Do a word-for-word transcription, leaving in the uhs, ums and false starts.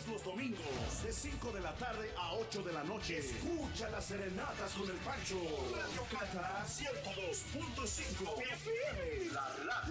todos los domingos, de cinco de la tarde a ocho de la noche. Escucha las serenatas con el Pancho. Radio Cata ciento dos punto cinco F M. La radio.